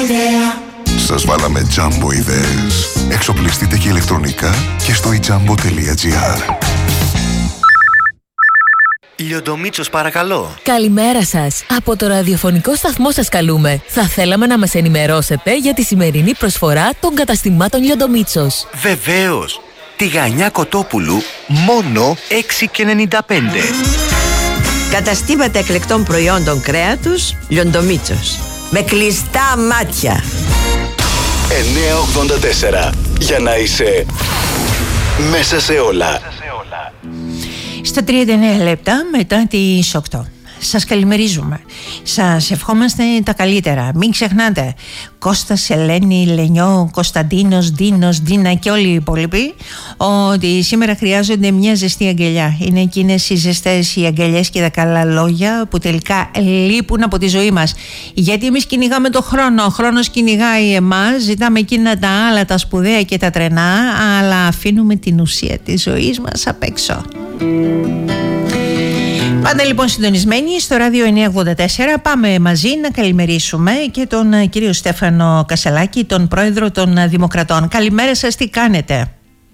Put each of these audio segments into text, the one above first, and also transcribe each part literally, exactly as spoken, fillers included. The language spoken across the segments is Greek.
ιδέα. Σας βάλαμε Jumbo ιδέες. Εξοπλιστείτε και ηλεκτρονικά και στο i jumbo τελεία gr. Λιοντομίτσος, παρακαλώ. Καλημέρα σας. Από το ραδιοφωνικό σταθμό σας καλούμε. Θα θέλαμε να μας ενημερώσετε για τη σημερινή προσφορά των καταστημάτων Λιοντομίτσος. Βεβαίως. Τηγανιά Κοτόπουλου, μόνο έξι και ενενήντα πέντε. Καταστήματα εκλεκτών προϊόντων κρέατος Λιοντομίτσος. Με κλειστά μάτια. εννιακόσια ογδόντα τέσσερα. Για να είσαι μέσα σε όλα. Στα τριάντα εννέα λεπτά μετά τις οκτώ. Σας καλημερίζουμε. Σας ευχόμαστε τα καλύτερα. Μην ξεχνάτε, Κώστας, Ελένη, Λενιό, Κωνσταντίνος, Δίνος, Δίνα και όλοι οι υπόλοιποι, ότι σήμερα χρειάζονται μια ζεστή αγκαλιά. Είναι εκείνες οι ζεστές οι αγκαλιές και τα καλά λόγια που τελικά λείπουν από τη ζωή μας. Γιατί εμείς κυνηγάμε το χρόνο, ο χρόνος κυνηγάει εμάς, ζητάμε εκείνα τα άλλα, τα σπουδαία και τα τρενά, αλλά αφήνουμε την ουσία της ζωής μας απ' έξω. Πάντα λοιπόν συντονισμένοι στο ράδιο εννιακόσια ογδόντα τέσσερα. Πάμε μαζί να καλημερίσουμε και τον κύριο Στέφανο Κασελάκη, τον πρόεδρο των Δημοκρατών. Καλημέρα σας, τι κάνετε?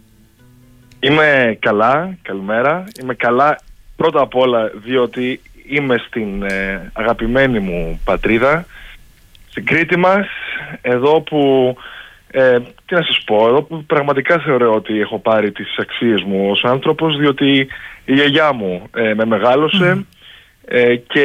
Είμαι καλά, καλημέρα. Είμαι καλά πρώτα απ' όλα διότι είμαι στην ε, αγαπημένη μου πατρίδα, στην Κρήτη μας, εδώ που, ε, τι να σας πω, εδώ που πραγματικά θεωρώ ότι έχω πάρει τις αξίες μου ως άνθρωπος, διότι η γιαγιά μου ε, με μεγάλωσε mm. ε, και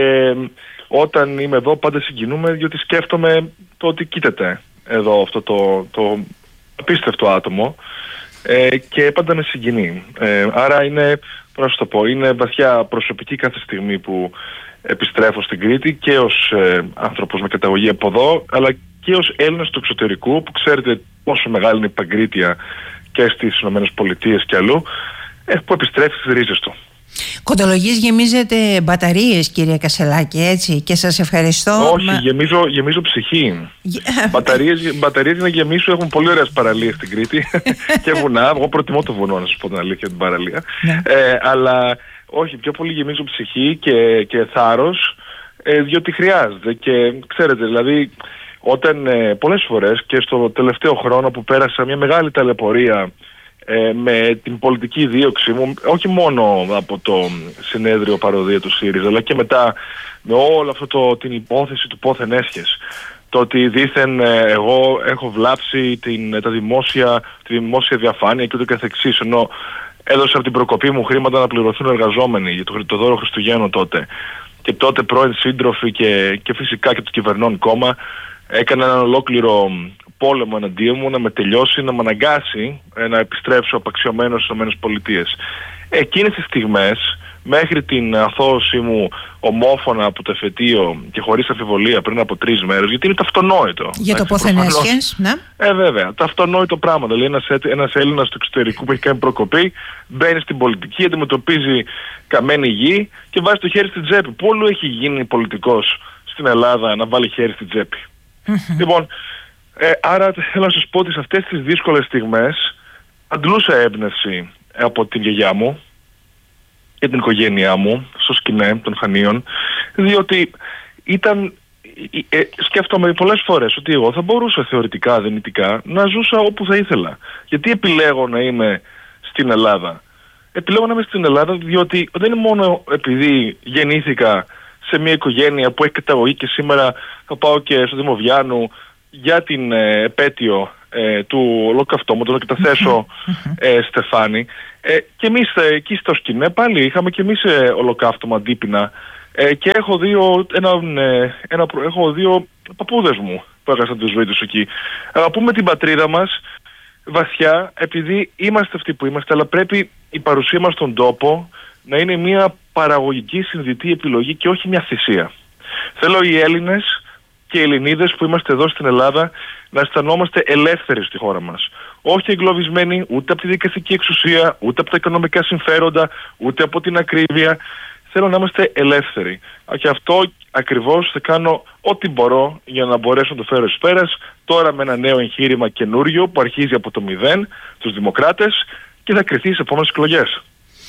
όταν είμαι εδώ πάντα συγκινούμε, διότι σκέφτομαι το ότι κοίτατε εδώ αυτό το, το απίστευτο άτομο ε, και πάντα με συγκινεί. Ε, άρα είναι, πώς να το πω, είναι βαθιά προσωπική κάθε στιγμή που επιστρέφω στην Κρήτη και ως ε, άνθρωπος με καταγωγή από εδώ, αλλά και ως Έλληνας του εξωτερικού, που ξέρετε πόσο μεγάλη είναι η παγκρίτεια και στις ΗΠΑ και αλλού, που επιστρέφει στις ρίζες του. Κοντολογής γεμίζετε μπαταρίες, κύριε Κασελάκη, έτσι, και σας ευχαριστώ. Όχι, μα... γεμίζω, γεμίζω ψυχή. μπαταρίες, μπαταρίες να γεμίσω, έχουν πολύ ωραίες παραλίες στην Κρήτη και βουνά. Εγώ προτιμώ το βουνό, να σας πω την αλήθεια, την παραλία. ε, αλλά όχι, πιο πολύ γεμίζω ψυχή και, και θάρρος, ε, διότι χρειάζεται. Και ξέρετε, δηλαδή, όταν ε, πολλές φορές και στο τελευταίο χρόνο που πέρασα μια μεγάλη ταλαιπωρία Ε, με την πολιτική δίωξη μου, όχι μόνο από το συνέδριο παροδία του ΣΥΡΙΖΑ, αλλά και μετά με όλο αυτό το, την υπόθεση του πόθεν έσχες, το ότι δήθεν ε, εγώ έχω βλάψει την, τα δημόσια, τη δημόσια διαφάνεια και ούτω καθεξής, ενώ έδωσα από την προκοπή μου χρήματα να πληρωθούν εργαζόμενοι για το, το δώρο Χριστουγέννου τότε, και τότε πρώην σύντροφοι και, και φυσικά και το κυβερνών κόμμα έκανα έναν ολόκληρο πόλεμο εναντίον μου να με τελειώσει, να με αναγκάσει ε, να επιστρέψω απαξιωμένος στις ΗΠΑ. Εκείνες τις στιγμές, μέχρι την αθώωση μου ομόφωνα από το εφετείο και χωρίς αμφιβολία πριν από τρεις μέρες, γιατί είναι το αυτονόητο. Για το πόθεν έσχες, ναι. Ε, βέβαια, το αυτονόητο πράγμα. Δηλαδή, ένας, ένας Έλληνας του εξωτερικού που έχει κάνει προκοπή, μπαίνει στην πολιτική, αντιμετωπίζει καμένη γη και βάζει το χέρι στην τσέπη. Πού έχει γίνει πολιτικός στην Ελλάδα να βάλει χέρι στην τσέπη? Mm-hmm. Λοιπόν, Ε, άρα θέλω να σας πω ότι σε αυτές τις δύσκολες στιγμές αντλούσα έμπνευση από την γιαγιά μου και την οικογένειά μου στο σκηνέ των Χανίων, διότι ήταν, ε, σκέφτομαι πολλές φορές ότι εγώ θα μπορούσα θεωρητικά, δυνητικά να ζούσα όπου θα ήθελα. Γιατί επιλέγω να είμαι στην Ελλάδα? Επιλέγω να είμαι στην Ελλάδα διότι δεν είναι μόνο επειδή γεννήθηκα σε μια οικογένεια που έχει καταγωγή και σήμερα θα πάω και στο Δήμο Βιάννου για την ε, επέτειο ε, του ολοκαυτώματος, να καταθέσω ε, στεφάνι. Ε, και εμείς ε, εκεί στο σκηνέ πάλι είχαμε και εμείς ε, ολοκαύτωμα αντίπεινα ε, και έχω δύο, ένα, ε, ένα, έχω δύο παππούδες μου που έχασαν τη ζωή τους εκεί. Αγαπούμε την πατρίδα μας βαθιά επειδή είμαστε αυτοί που είμαστε, αλλά πρέπει η παρουσία μας στον τόπο να είναι μια παραγωγική συνειδητή επιλογή και όχι μια θυσία. Θέλω οι Έλληνες και οι Ελληνίδες που είμαστε εδώ στην Ελλάδα να αισθανόμαστε ελεύθεροι στη χώρα μας. Όχι εγκλωβισμένοι ούτε από τη δικαστική εξουσία, ούτε από τα οικονομικά συμφέροντα, ούτε από την ακρίβεια. Θέλω να είμαστε ελεύθεροι. Και αυτό ακριβώς θα κάνω ό,τι μπορώ για να μπορέσω να το φέρω εις πέρας, τώρα με ένα νέο εγχείρημα καινούριο που αρχίζει από το μηδέν, τους Δημοκράτες, και θα κριθεί στις επόμενες εκλογές.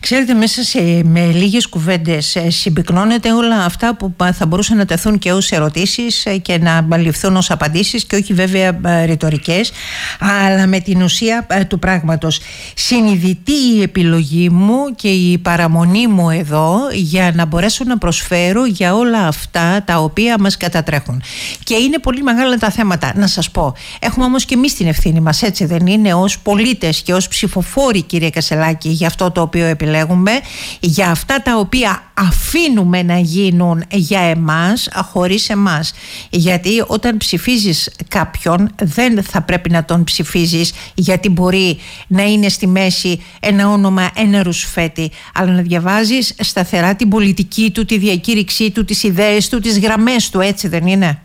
Ξέρετε, μέσα σε, με λίγες κουβέντες συμπυκνώνεται όλα αυτά που θα μπορούσαν να τεθούν και ως ερωτήσεις και να ληφθούν ως απαντήσεις, και όχι βέβαια ρητορικές, αλλά με την ουσία του πράγματος. Συνειδητή η επιλογή μου και η παραμονή μου εδώ για να μπορέσω να προσφέρω για όλα αυτά τα οποία μας κατατρέχουν. Και είναι πολύ μεγάλα τα θέματα. Να σας πω, έχουμε όμως και εμείς την ευθύνη μας, έτσι δεν είναι, ως πολίτες και ως ψηφοφόροι, κύριε Κασελάκη, για αυτό το οποίο επιλέγουμε, για αυτά τα οποία αφήνουμε να γίνουν για εμάς χωρίς εμάς. Γιατί όταν ψηφίζεις κάποιον, δεν θα πρέπει να τον ψηφίζεις γιατί μπορεί να είναι στη μέση ένα όνομα, ένα ρουσφέτη, αλλά να διαβάζεις σταθερά την πολιτική του, τη διακήρυξή του, τις ιδέες του, τις γραμμές του, έτσι δεν είναι?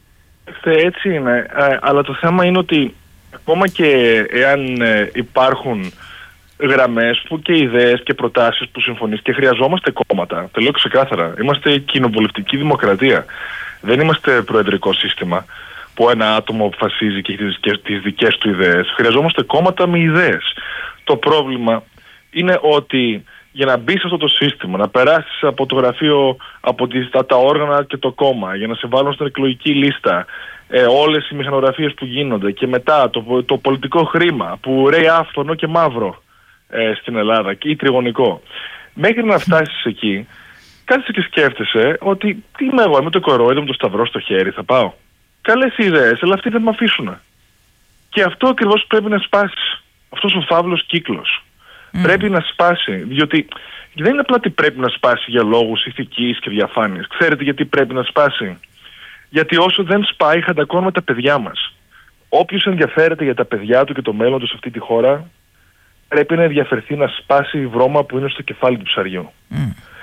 Έτσι είναι, αλλά το θέμα είναι ότι ακόμα και εάν υπάρχουν γραμμές που και ιδέες και προτάσεις που συμφωνείς, και χρειαζόμαστε κόμματα, το λέω ξεκάθαρα, είμαστε κοινοβουλευτική δημοκρατία, δεν είμαστε προεδρικό σύστημα που ένα άτομο αποφασίζει και έχει τις δικές του ιδέες. Χρειαζόμαστε κόμματα με ιδέες. Το πρόβλημα είναι ότι για να μπεις σε αυτό το σύστημα, να περάσεις από το γραφείο, από τις, τα, τα όργανα και το κόμμα, για να σε βάλουν στην εκλογική λίστα, ε, όλες οι μηχανογραφίες που γίνονται, και μετά το, το πολιτικό χρήμα που ρέει άφθονο και μαύρο ε, στην Ελλάδα, ή τριγωνικό, μέχρι να φτάσεις εκεί, κάθεσαι και σκέφτεσαι ότι τι είμαι εγώ, είμαι το κορόιδο με το σταυρό στο χέρι, θα πάω. Καλές ιδέες, αλλά αυτοί δεν με αφήσουν. Και αυτό ακριβώς πρέπει να σπάσει. Αυτός ο φαύλος κύκλος. Mm. Πρέπει να σπάσει, διότι δεν είναι απλά ότι πρέπει να σπάσει για λόγους ηθικής και διαφάνειας. Ξέρετε γιατί πρέπει να σπάσει? Γιατί όσο δεν σπάει, χαντακώνουμε τα παιδιά μας. Όποιος ενδιαφέρεται για τα παιδιά του και το μέλλον του σε αυτή τη χώρα, πρέπει να ενδιαφερθεί να σπάσει η βρώμα που είναι στο κεφάλι του ψαριού. Mm.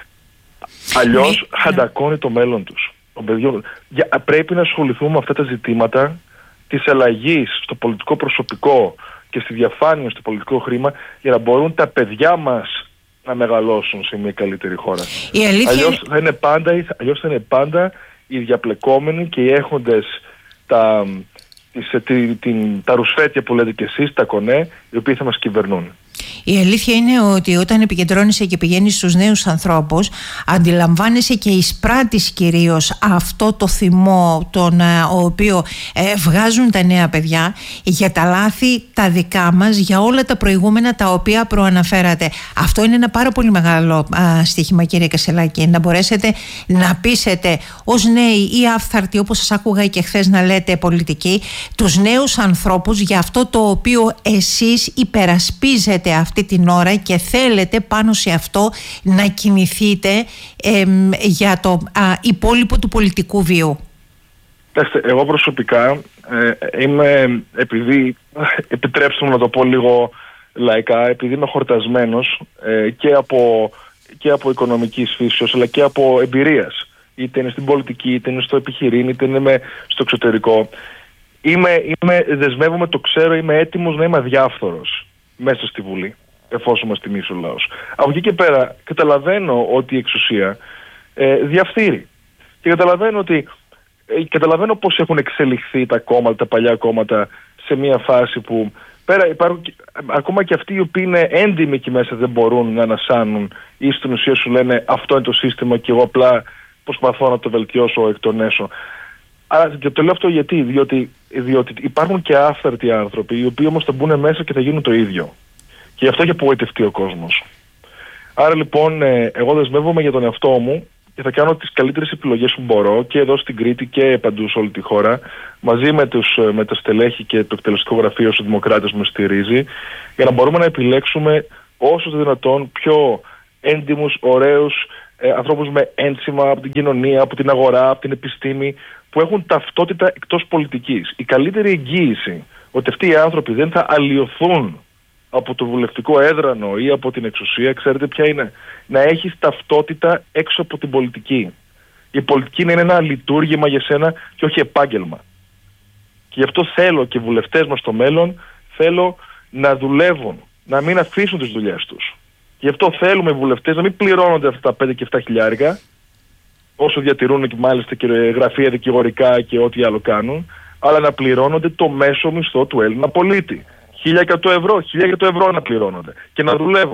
Αλλιώς mm. χαντακώνει το μέλλον τους. Για, πρέπει να ασχοληθούμε με αυτά τα ζητήματα της αλλαγής στο πολιτικό προσωπικό και στη διαφάνεια στο πολιτικό χρήμα, για να μπορούν τα παιδιά μας να μεγαλώσουν σε μια καλύτερη χώρα. Αλλιώς θα είναι πάντα, αλλιώς θα είναι πάντα οι διαπλεκόμενοι και οι έχοντες τα, τις, την, την, τα ρουσφέτια που λέτε και εσείς, τα κονέ, οι οποίοι θα μας κυβερνούν. Η αλήθεια είναι ότι όταν επικεντρώνεσαι και πηγαίνεις στους νέους ανθρώπους, αντιλαμβάνεσαι και εισπράττεις κυρίως αυτό το θυμό τον ο οποίο ε, βγάζουν τα νέα παιδιά για τα λάθη τα δικά μας, για όλα τα προηγούμενα τα οποία προαναφέρατε. Αυτό είναι ένα πάρα πολύ μεγάλο α, στοίχημα, κύριε Κασελάκη, να μπορέσετε να πείσετε ως νέοι ή άφθαρτοι, όπως σας άκουγα και χθες να λέτε πολιτικοί, τους νέους ανθρώπους για αυτό το οποίο εσείς υπερασπίζετε αυτή την ώρα και θέλετε πάνω σε αυτό να κινηθείτε ε, για το α, υπόλοιπο του πολιτικού βίου. Εγώ προσωπικά ε, είμαι, επειδή, επιτρέψτε μου να το πω λίγο λαϊκά, επειδή είμαι χορτασμένος ε, και, από, και από οικονομικής φύσεως αλλά και από εμπειρίας, είτε είναι στην πολιτική, είτε είναι στο επιχειρήν, είτε είναι στο εξωτερικό, είμαι, είμαι, δεσμεύομαι, το ξέρω, είμαι έτοιμος να είμαι αδιάφθορος μέσα στη Βουλή, εφόσον μας τιμήσει ο λαός. Από εκεί και πέρα καταλαβαίνω ότι η εξουσία ε, διαφθείρει. Και καταλαβαίνω ότι ε, καταλαβαίνω πώς έχουν εξελιχθεί τα κόμματα, τα παλιά κόμματα, σε μια φάση που πέρα υπάρχουν, ακόμα και αυτοί οι οποίοι είναι έντιμοι εκεί μέσα δεν μπορούν να ανασάνουν, ή στην ουσία σου λένε αυτό είναι το σύστημα και εγώ απλά προσπαθώ να το βελτιώσω εκ των έσω. Αλλά και το λέω αυτό γιατί, διότι, διότι υπάρχουν και άφθαρτοι άνθρωποι οι οποίοι όμως θα μπουν μέσα και θα γίνουν το ίδιο. Και γι' αυτό έχει απογοητευτεί ο κόσμος. Άρα λοιπόν εγώ δεσμεύομαι για τον εαυτό μου και θα κάνω τις καλύτερες επιλογές που μπορώ και εδώ στην Κρήτη και παντού σε όλη τη χώρα, μαζί με, τους, με τα στελέχη και το εκτελεστικό γραφείο στους Δημοκράτες που με στηρίζει, για να μπορούμε να επιλέξουμε όσο το δυνατόν πιο έντιμους, ωραίους ε, ανθρώπους με ένσημα από την κοινωνία, από την αγορά, από την επιστήμη, που έχουν ταυτότητα εκτός πολιτικής. Η καλύτερη εγγύηση ότι αυτοί οι άνθρωποι δεν θα αλλοιωθούν από το βουλευτικό έδρανο ή από την εξουσία, ξέρετε ποια είναι? Να έχεις ταυτότητα έξω από την πολιτική. Η πολιτική είναι ένα λειτουργήμα για σένα και όχι επάγγελμα. Και γι' αυτό θέλω και οι βουλευτές μας στο μέλλον, θέλω να δουλεύουν, να μην αφήσουν τις δουλειές τους. Γι' αυτό θέλουμε οι βουλευτές να μην πληρώνονται αυτά τα πέντε και επτά χιλιάρικα, όσο διατηρούν και μάλιστα και γραφεία δικηγορικά και ό,τι άλλο κάνουν, αλλά να πληρώνονται το μέσο μισθό του Έλληνα πολίτη. χίλια εκατό ευρώ, χίλια εκατό ευρώ να πληρώνονται και να δουλεύουν.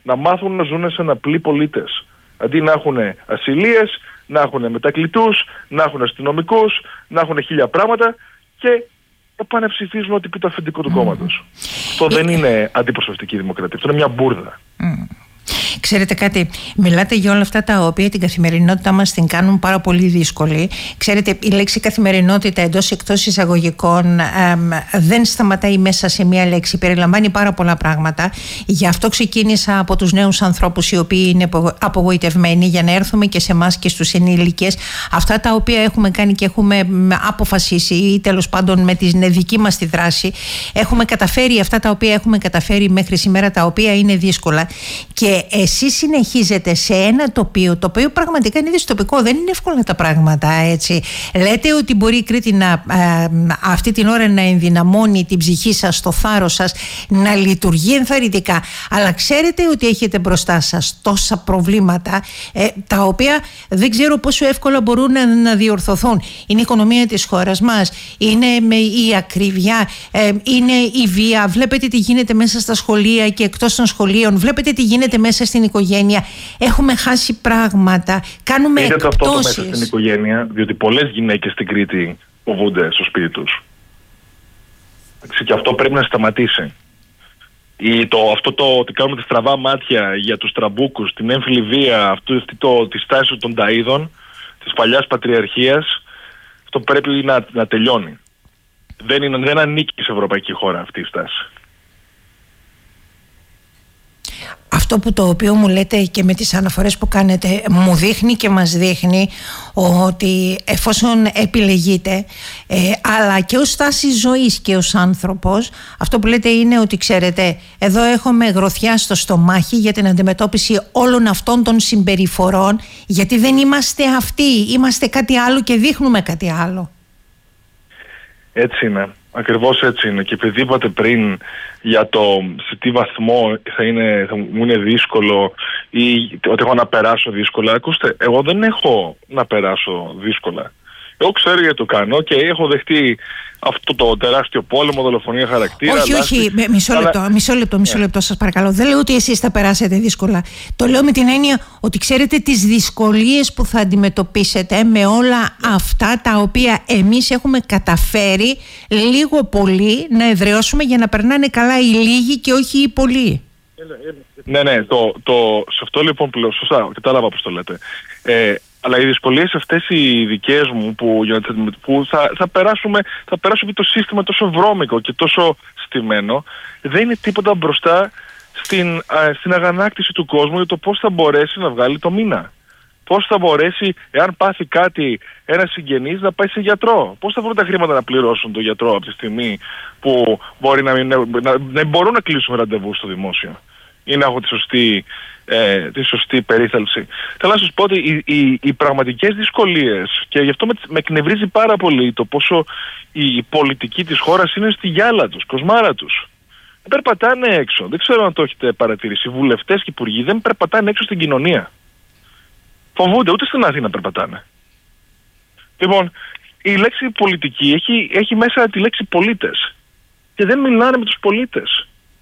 να μάθουν να ζουν σαν απλοί πολίτες. Αντί να έχουν ασυλίες, να έχουν μετακλητούς, να έχουν αστυνομικούς, να έχουν χίλια πράγματα και επανεψηφίζουν ό,τι πει το αφεντικό του κόμματος. Mm. Αυτό δεν είναι αντιπροσωπευτική δημοκρατία, αυτό είναι μια μπουρδα. Mm. Ξέρετε κάτι, μιλάτε για όλα αυτά τα οποία την καθημερινότητά μας την κάνουν πάρα πολύ δύσκολη. Ξέρετε, η λέξη καθημερινότητα εντός εκτός εισαγωγικών εμ, δεν σταματάει μέσα σε μία λέξη, περιλαμβάνει πάρα πολλά πράγματα. Γι' αυτό ξεκίνησα από τους νέους ανθρώπους οι οποίοι είναι απογοητευμένοι, για να έρθουμε και σε εμάς και στους ενήλικες. Αυτά τα οποία έχουμε κάνει και έχουμε αποφασίσει, ή τέλος πάντων με τη δική μας τη δράση, έχουμε καταφέρει αυτά τα οποία έχουμε καταφέρει μέχρι σήμερα, τα οποία είναι δύσκολα. Και εσείς συνεχίζετε σε ένα τοπίο, το οποίο πραγματικά είναι δυστοπικό, δεν είναι εύκολα τα πράγματα, έτσι. Λέτε ότι μπορεί η Κρήτη να, ε, αυτή την ώρα να ενδυναμώνει την ψυχή σας, το θάρρος σας, να λειτουργεί ενθαρρυντικά, αλλά ξέρετε ότι έχετε μπροστά σας τόσα προβλήματα, ε, τα οποία δεν ξέρω πόσο εύκολα μπορούν να, να διορθωθούν. Είναι η οικονομία της χώρας μας, είναι με η ακρίβεια, ε, είναι η βία. Βλέπετε τι γίνεται μέσα στα σχολεία και εκτός των σχολείων, βλέπετε τι γίνεται μέσα στην οικογένεια. Έχουμε χάσει πράγματα. Κάνουμε εκπτώσεις. Είναι το αυτό το μέσα στην οικογένεια, διότι πολλές γυναίκες στην Κρήτη φοβούνται στο σπίτι τους. Και αυτό πρέπει να σταματήσει. Ή το, αυτό το ότι κάνουμε τα στραβά μάτια για τους τραμπούκους, την έμφυλη βία, αυτό, το, τη στάση των ταΐδων, της παλιάς πατριαρχίας, αυτό πρέπει να, να τελειώνει. Δεν, είναι, δεν ανήκει σε ευρωπαϊκή χώρα αυτή η στάση. Αυτό που το οποίο μου λέτε και με τις αναφορές που κάνετε μου δείχνει και μας δείχνει ότι εφόσον επιλεγείτε, ε, αλλά και ως στάση ζωής και ως άνθρωπος, αυτό που λέτε είναι ότι ξέρετε, εδώ έχουμε γροθιά στο στομάχι για την αντιμετώπιση όλων αυτών των συμπεριφορών, γιατί δεν είμαστε αυτοί, είμαστε κάτι άλλο και δείχνουμε κάτι άλλο. Έτσι είναι. Ακριβώς έτσι είναι. Και επειδή είπατε πριν για το σε τι βαθμό θα, είναι, θα μου είναι δύσκολο ή ότι έχω να περάσω δύσκολα. Ακούστε, εγώ δεν έχω να περάσω δύσκολα. Εγώ ξέρω γιατί το κάνω και έχω δεχτεί αυτό το τεράστιο πόλεμο, δολοφονία χαρακτήρα. Όχι, λάστη, όχι, μισό αλλά... λεπτό, μισό λεπτό, μισό λεπτό σας παρακαλώ. Δεν λέω ότι εσείς θα περάσετε δύσκολα. Το λέω με την έννοια ότι ξέρετε τις δυσκολίες που θα αντιμετωπίσετε με όλα αυτά τα οποία εμείς έχουμε καταφέρει λίγο πολύ να εδραιώσουμε για να περνάνε καλά οι λίγοι και όχι οι πολλοί. Ναι, ναι, το, το, σε αυτό λοιπόν πλέον, σωστά, κατάλαβα πώς το λέτε. Ε, Αλλά οι δυσκολίες αυτές οι δικές μου που, που θα, θα, περάσουμε, θα περάσουμε το σύστημα τόσο βρώμικο και τόσο στημένο, δεν είναι τίποτα μπροστά στην, α, στην αγανάκτηση του κόσμου για το πώς θα μπορέσει να βγάλει το μήνα. Πώς θα μπορέσει, εάν πάθει κάτι ένα συγγενής, να πάει σε γιατρό. Πώς θα βρουν τα χρήματα να πληρώσουν τον γιατρό από τη στιγμή που μπορεί να, μην, να, να, να μπορούν να κλείσουν ραντεβού στο δημόσιο ή να έχουν τη σωστή, ε, τη σωστή περίθαλψη. Θέλω να σας πω ότι οι, οι, οι πραγματικές δυσκολίες, και γι' αυτό με, με εκνευρίζει πάρα πολύ το πόσο η πολιτική της χώρας είναι στη γυάλα τους, κοσμάρα τους. Δεν περπατάνε έξω. Δεν ξέρω αν το έχετε παρατηρήσει. Οι βουλευτές και οι υπουργοί δεν περπατάνε έξω στην κοινωνία. Φοβούνται, ούτε στην Αθήνα περπατάνε. Λοιπόν, η λέξη πολιτική έχει, έχει μέσα τη λέξη πολίτες. Και δεν μιλάνε με τους πολίτες.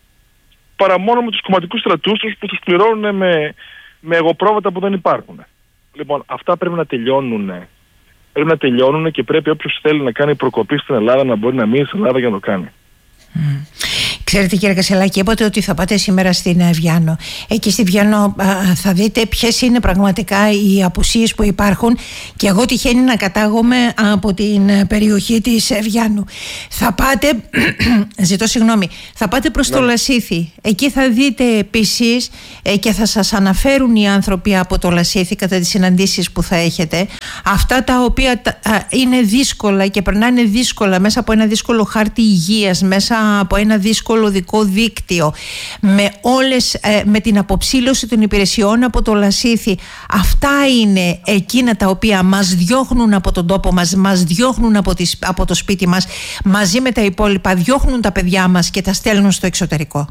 Παρά μόνο με τους κομματικούς στρατούς τους που τους πληρώνουν με, με εγωπρόβατα που δεν υπάρχουν. Λοιπόν, αυτά πρέπει να τελειώνουν. Πρέπει να τελειώνουν και πρέπει όποιος θέλει να κάνει προκοπή στην Ελλάδα να μπορεί να μείνει στην Ελλάδα για να το κάνει. Mm. Ξέρετε κύριε Κασελάκη, είπατε ότι θα πάτε σήμερα στην Βιάννο. Εκεί στη Βιάννο α, θα δείτε ποιες είναι πραγματικά οι απουσίες που υπάρχουν, και εγώ τυχαίνει να κατάγομαι από την περιοχή της Βιάννου. Θα πάτε, ζητώ συγγνώμη, θα πάτε προς ναι. το Λασίθι. Εκεί θα δείτε επίσης ε, και θα σας αναφέρουν οι άνθρωποι από το Λασίθι κατά τις συναντήσεις που θα έχετε, αυτά τα οποία α, είναι δύσκολα και περνάνε δύσκολα μέσα από ένα δύσκολο χάρτη υγείας, μέσα από ένα δύσκολο οδικό δίκτυο, με, όλες, ε, με την αποψήλωση των υπηρεσιών από το Λασίθι. Αυτά είναι εκείνα τα οποία μας διώχνουν από τον τόπο μας, μας διώχνουν από, τις, από το σπίτι μας, μαζί με τα υπόλοιπα διώχνουν τα παιδιά μας και τα στέλνουν στο εξωτερικό.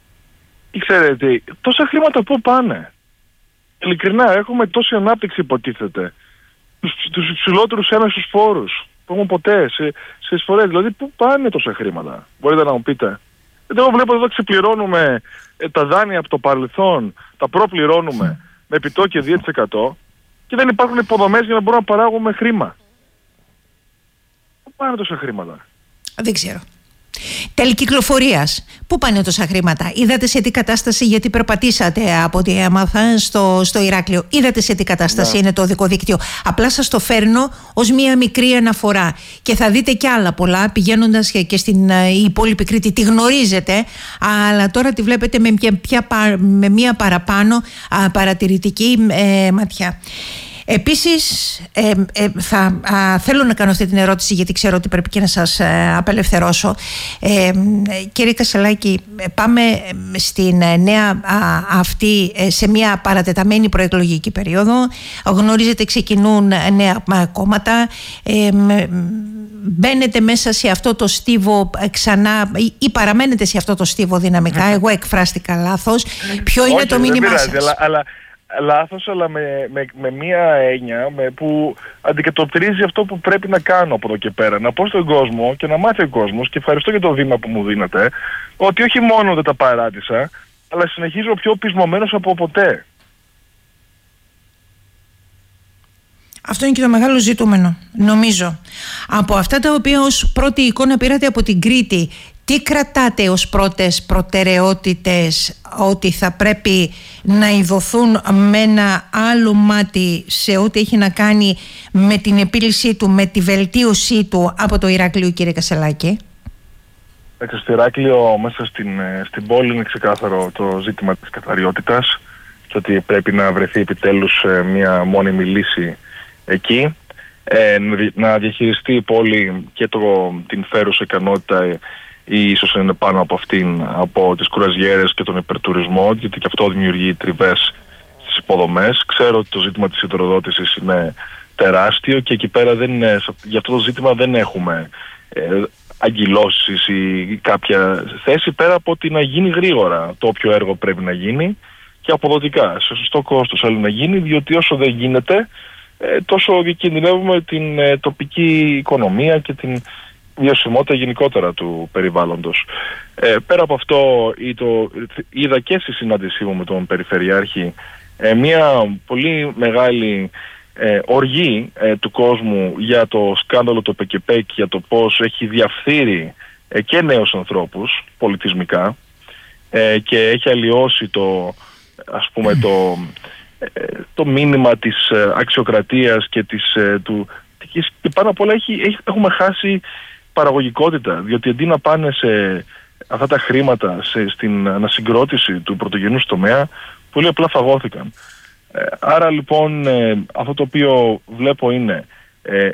Ξέρετε, τόσα χρήματα πού πάνε? Ειλικρινά, έχουμε τόση ανάπτυξη υποτίθεται. Τους, τους υψηλότερους έμεσους φόρους που έχουμε ποτέ σε, σε εισφορές. Δηλαδή, πού πάνε τόσα χρήματα? Μπορείτε να μου πείτε? Γιατί εγώ βλέπω εδώ ξεπληρώνουμε ε, τα δάνεια από το παρελθόν, τα προπληρώνουμε mm. με επιτόκιο δύο τοις εκατό και δεν υπάρχουν υποδομές για να μπορούμε να παράγουμε χρήμα. Πού πάνε τόσα χρήματα? Δεν ξέρω. Τέλη κυκλοφορίας. Πού πάνε τόσα χρήματα? Είδατε σε τι κατάσταση, γιατί περπατήσατε από ό,τι έμαθα στο, στο Ηράκλειο. Είδατε σε τι κατάσταση yeah. είναι το οδικό δίκτυο. Απλά σας το φέρνω ως μία μικρή αναφορά. Και θα δείτε κι άλλα πολλά πηγαίνοντας και, και στην uh, υπόλοιπη Κρήτη. Τη γνωρίζετε, αλλά τώρα τη βλέπετε με, πια, με μία παραπάνω uh, παρατηρητική uh, ματιά. Επίσης ε, ε, θα α, θέλω να κάνω αυτή την ερώτηση, γιατί ξέρω ότι πρέπει και να σας ε, απελευθερώσω. ε, Κύριε Κασελάκη, πάμε στην ε, νέα α, αυτή ε, σε μια παρατεταμένη προεκλογική περίοδο. Γνωρίζετε, ξεκινούν νέα α, κόμματα. ε, Μπαίνετε μέσα σε αυτό το στίβο ξανά ή, ή παραμένετε σε αυτό το στίβο δυναμικά? Εγώ εκφράστηκα λάθος. Ποιο είναι Όχι, το μήνυμά σας? αλλά, αλλά... Λάθος, αλλά με, με, με μία έννοια με, που αντικατοπτρίζει αυτό που πρέπει να κάνω από εδώ και πέρα. Να πω στον κόσμο και να μάθει ο κόσμος, και ευχαριστώ για το βήμα που μου δίνετε, ότι όχι μόνο δεν τα παράτησα, αλλά συνεχίζω πιο πεισμωμένος από ποτέ. Αυτό είναι και το μεγάλο ζητούμενο, νομίζω. Από αυτά τα οποία ως πρώτη εικόνα πήρατε από την Κρήτη, τι κρατάτε ως πρώτες προτεραιότητες ότι θα πρέπει να ειδωθούν με ένα άλλο μάτι σε ό,τι έχει να κάνει με την επίλυσή του, με τη βελτίωσή του από το Ηράκλειο, κύριε Κασελάκη? Στο Ηράκλειο, μέσα στην, στην πόλη, είναι ξεκάθαρο το ζήτημα της καθαριότητας και ότι πρέπει να βρεθεί επιτέλους μια μόνιμη λύση εκεί. Ε, να διαχειριστεί η πόλη και το, την φέρουσα ικανότητα, ή ίσως είναι πάνω από αυτήν, από τις κουραζιέρες και τον υπερτουρισμό, γιατί και αυτό δημιουργεί τριβές στις υποδομές. Ξέρω ότι το ζήτημα της υδροδότησης είναι τεράστιο και εκεί πέρα δεν είναι, για αυτό το ζήτημα δεν έχουμε ε, αγκυλώσεις ή κάποια θέση, πέρα από ότι να γίνει γρήγορα το όποιο έργο πρέπει να γίνει και αποδοτικά, σε σωστό κόστος θέλει να γίνει, διότι όσο δεν γίνεται ε, τόσο διακινδυνεύουμε την ε, τοπική οικονομία και την βιωσιμότητα γενικότερα του περιβάλλοντος. Ε, πέρα από αυτό, το, είδα και στη συνάντησή μου με τον Περιφερειάρχη ε, μια πολύ μεγάλη ε, οργή ε, του κόσμου για το σκάνδαλο το ΠΚΠ, για το πώς έχει διαφθείρει ε, και νέους ανθρώπους πολιτισμικά ε, και έχει αλλοιώσει το, ας πούμε, το, ε, το μήνυμα της ε, αξιοκρατίας και, της, ε, του, και πάνω απ' όλα έχει, έχει, έχουμε χάσει παραγωγικότητα, διότι αντί να πάνε σε αυτά τα χρήματα σε, στην ανασυγκρότηση του πρωτογενούς τομέα, πολύ απλά φαγώθηκαν. Ε, άρα λοιπόν ε, αυτό το οποίο βλέπω είναι ε,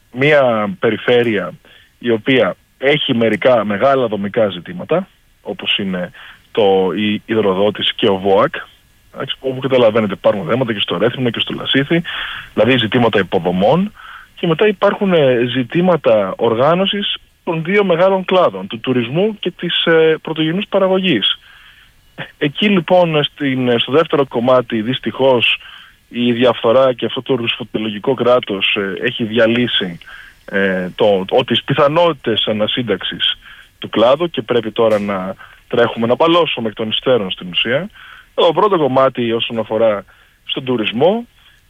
μια περιφέρεια η οποία έχει μερικά μεγάλα δομικά ζητήματα, όπως είναι το, η υδροδότηση και ο ΒΟΑΚ, όπου καταλαβαίνετε υπάρχουν θέματα και στο Ρέθυμνο και στο Λασίθι, δηλαδή ζητήματα υποδομών. Και μετά υπάρχουν ζητήματα οργάνωσης των δύο μεγάλων κλάδων, του τουρισμού και της ε, πρωτογενούς παραγωγής. Εκεί λοιπόν στην, στο δεύτερο κομμάτι δυστυχώς η διαφθορά και αυτό το ρουσφοτολογικό κράτος ε, έχει διαλύσει ε, το, το, τις πιθανότητες ανασύνταξης του κλάδου και πρέπει τώρα να τρέχουμε να παλώσουμε εκ των υστέρων στην ουσία. Το πρώτο κομμάτι όσον αφορά στον τουρισμό,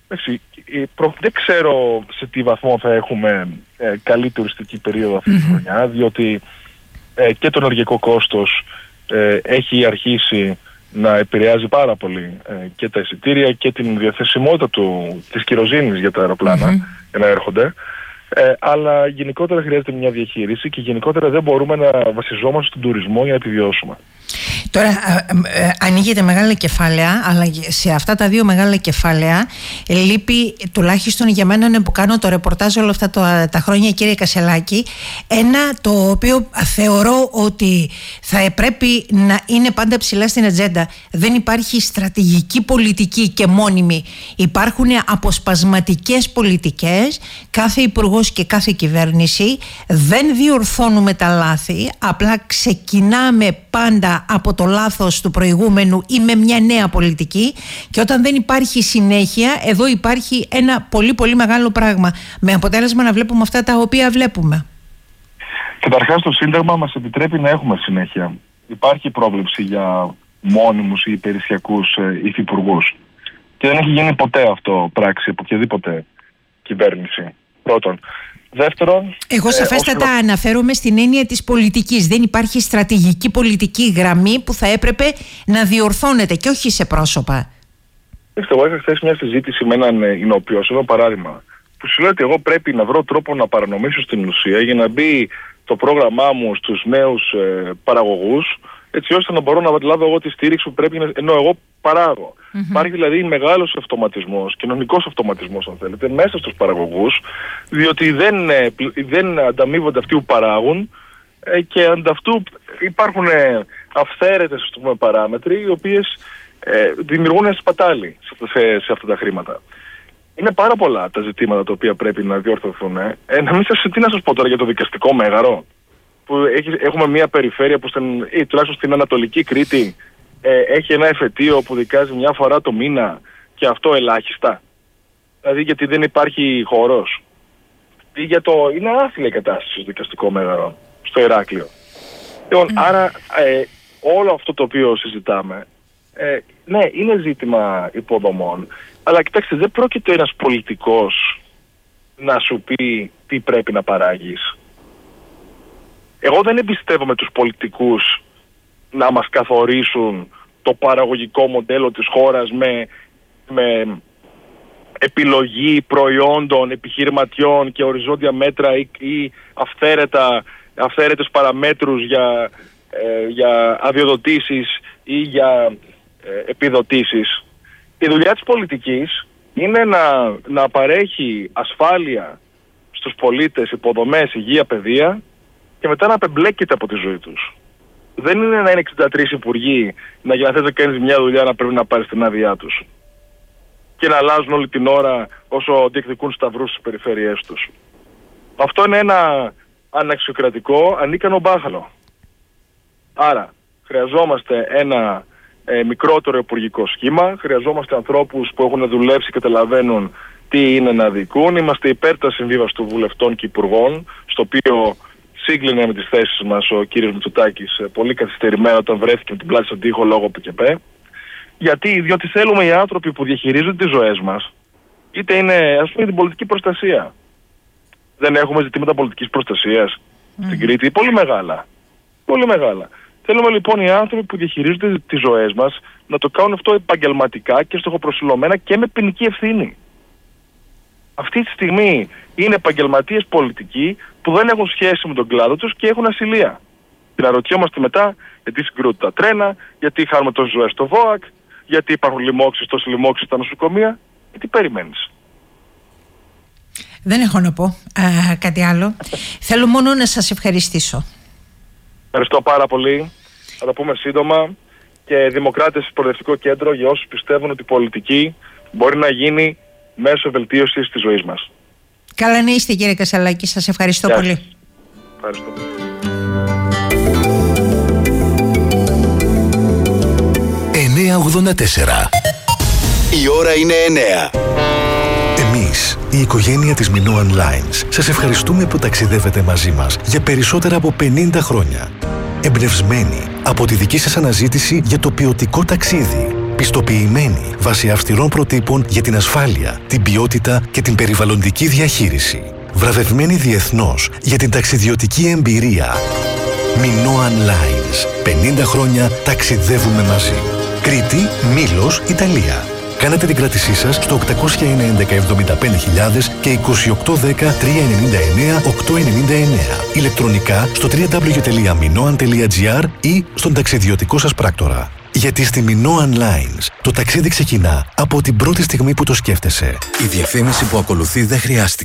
δεν ξέρω σε τι βαθμό θα έχουμε ε, καλή τουριστική περίοδο αυτή τη mm-hmm. χρονιά, διότι ε, και το ενεργειακό κόστος ε, έχει αρχίσει να επηρεάζει πάρα πολύ ε, και τα εισιτήρια και την διαθεσιμότητα του, της κυροζήνης για τα αεροπλάνα mm-hmm. για να έρχονται. Ε, αλλά γενικότερα χρειάζεται μια διαχείριση και γενικότερα δεν μπορούμε να βασιζόμαστε στον τουρισμό για να επιβιώσουμε. Τώρα ε, ε, ανοίγεται μεγάλα κεφάλαια, αλλά σε αυτά τα δύο μεγάλα κεφάλαια ε, λείπει, τουλάχιστον για μένα που κάνω το ρεπορτάζ όλα αυτά τα, τα χρόνια, κύριε Κασελάκη, ένα το οποίο θεωρώ ότι θα πρέπει να είναι πάντα ψηλά στην ατζέντα. Δεν υπάρχει στρατηγική πολιτική και μόνιμη. Υπάρχουν αποσπασματικές πολιτικές. Κάθε υπουργός και κάθε κυβέρνηση δεν διορθώνουμε τα λάθη, απλά ξεκινάμε πάντα από το λάθος του προηγούμενου ή με μια νέα πολιτική, και όταν δεν υπάρχει συνέχεια, εδώ υπάρχει ένα πολύ πολύ μεγάλο πράγμα, με αποτέλεσμα να βλέπουμε αυτά τα οποία βλέπουμε. Καταρχάς το Σύνταγμα μας επιτρέπει να έχουμε συνέχεια. υπάρχει πρόβλεψη για μόνιμους ή υπηρεσιακούς ε, υφυπουργούς. Και δεν έχει γίνει ποτέ αυτό πράξη από οποιαδήποτε κυβέρνηση. Πρώτον. Δεύτερον... Εγώ σαφέστατα ε, αναφέρομαι στην έννοια της πολιτικής. Δεν υπάρχει στρατηγική πολιτική γραμμή που θα έπρεπε να διορθώνεται και όχι σε πρόσωπα. Εγώ είχα χθες μια συζήτηση με έναν εινοποιό, σε ένα παράδειγμα, που σου λέει ότι εγώ πρέπει να βρω τρόπο να παρανομήσω στην ουσία για να μπει το πρόγραμμά μου στους νέους ε, παραγωγούς, έτσι ώστε να μπορώ να λάβω εγώ τη στήριξη που πρέπει να... ενώ εγώ παράγω. Mm-hmm. Υπάρχει δηλαδή μεγάλος αυτοματισμός, κοινωνικός αυτοματισμός αν θέλετε, μέσα στους παραγωγούς, διότι δεν, ε, δεν ανταμείβονται αυτοί που παράγουν ε, και ανταυτού υπάρχουν ε, αυθαίρετες ας πούμε, παράμετροι οι οποίες ε, δημιουργούν σπατάλη σε, σε, σε αυτά τα χρήματα. Είναι πάρα πολλά τα ζητήματα τα οποία πρέπει να διορθωθούν. Ε. Ε, να μην σας, τι να σας πω τώρα για το δικαστικό μέγαρο, που έχει, έχουμε μια περιφέρεια που στην, ή τουλάχιστον στην Ανατολική Κρήτη ε, έχει ένα εφετείο που δικάζει μια φορά το μήνα και αυτό ελάχιστα. Δηλαδή γιατί δεν υπάρχει χώρος. Ή για το, είναι άθλια η κατάσταση στο δικαστικό μέγαρο, στο Ηράκλειο. Λοιπόν, mm. άρα ε, όλο αυτό το οποίο συζητάμε, ε, ναι, είναι ζήτημα υποδομών, αλλά κοιτάξτε, δεν πρόκειται ένας πολιτικός να σου πει τι πρέπει να παράγεις. Εγώ δεν εμπιστεύομαι τους πολιτικούς να μας καθορίσουν το παραγωγικό μοντέλο της χώρας με, με επιλογή προϊόντων, επιχειρηματιών και οριζόντια μέτρα ή, ή αυθαίρετα, αυθαίρετες παραμέτρους για, ε, για αδειοδοτήσεις ή για ε, επιδοτήσεις. Η δουλειά της πολιτικής είναι να, να παρέχει ασφάλεια στους πολίτες, υποδομές, υγεία, παιδεία και μετά να απεμπλέκεται από τη ζωή τους. Δεν είναι να είναι εξήντα τρεις υπουργοί, να για να θες να κάνεις μια δουλειά να πρέπει να πάρεις την άδειά τους και να αλλάζουν όλη την ώρα όσο διεκδικούν σταυρούς στις περιφέρειές τους. Αυτό είναι ένα αναξιοκρατικό, ανίκανο μπάχαλο. Άρα, χρειαζόμαστε ένα ε, μικρότερο υπουργικό σχήμα, χρειαζόμαστε ανθρώπους που έχουν δουλέψει και καταλαβαίνουν τι είναι να δικούν. Είμαστε υπέρ τα συμβίβαση των βουλευτών και υπουργών, στο οποίο σύγκλινε με τις θέσεις μας ο κύριος Μητσοτάκης πολύ καθυστερημένο όταν βρέθηκε με την πλάτη στον τοίχο λόγω ΠΚΠ. Γιατί, διότι θέλουμε οι άνθρωποι που διαχειρίζονται τις ζωές μας, είτε είναι ας πούμε την πολιτική προστασία. Δεν έχουμε ζητήματα πολιτικής προστασίας mm. στην Κρήτη, πολύ μεγάλα. Πολύ μεγάλα. Θέλουμε λοιπόν οι άνθρωποι που διαχειρίζονται τις ζωές μας να το κάνουν αυτό επαγγελματικά και στοχοπροσιλωμένα και με ποινική ευθύνη. Αυτή τη στιγμή είναι επαγγελματίες πολιτικοί που δεν έχουν σχέση με τον κλάδο τους και έχουν ασυλία. Και να ρωτιόμαστε μετά γιατί συγκρούνται τα τρένα, γιατί χάνουμε τόσες ζωές στο ΒΟΑΚ, γιατί υπάρχουν λοιμώξεις, τόσες λοιμώξεις στα νοσοκομεία. Και τι περιμένεις? Δεν έχω να πω α, κάτι άλλο. Θέλω μόνο να σας ευχαριστήσω. Ευχαριστώ πάρα πολύ. Θα τα πούμε σύντομα. Και Δημοκράτες Προοδευτικό Κέντρο για όσους πιστεύουν ότι η πολιτική μπορεί να γίνει μέσω βελτίωσης της ζωής μας. Καλά να είστε κύριε Κασσαλάκη. Σας ευχαριστώ Γεια. πολύ. Ευχαριστώ. εννιακόσια ογδόντα τέσσερα. Η ώρα είναι εννέα. Εμείς, η οικογένεια της Minoan Lines, σας ευχαριστούμε που ταξιδεύετε μαζί μας για περισσότερα από πενήντα χρόνια. Εμπνευσμένοι από τη δική σας αναζήτηση για το ποιοτικό ταξίδι. Πιστοποιημένοι βάσει αυστηρών προτύπων για την ασφάλεια, την ποιότητα και την περιβαλλοντική διαχείριση. Βραβευμένοι διεθνώς για την ταξιδιωτική εμπειρία. Minoan Lines. πενήντα χρόνια ταξιδεύουμε μαζί. Κρήτη, Μήλος, Ιταλία. Κάνετε την κράτησή σας στο οκτακόσια ένα έντεκα εβδομήντα πέντε χιλιάδες και είκοσι οκτώ δέκα τριακόσια ενενήντα εννέα οκτακόσια ενενήντα εννέα. Ηλεκτρονικά στο double-u double-u double-u τελεία minoan τελεία gr ή στον ταξιδιωτικό σας πράκτορα. Γιατί στη Minoan Lines το ταξίδι ξεκινά από την πρώτη στιγμή που το σκέφτεσαι. Η διαφήμιση που ακολουθεί δεν χρειάστηκε